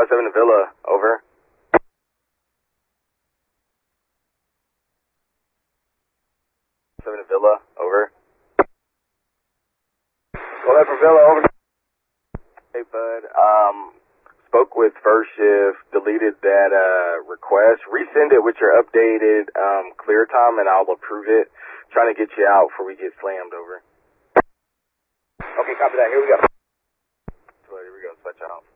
557 to Villa, over. 7 to Villa, over. Call that for Villa, over. Hey, bud, spoke with First Shift, deleted that, request. Resend it with your updated, clear time and I'll approve it. Trying to get you out before we get slammed, over. Okay, copy that. Here we go. So here we go. Switch out.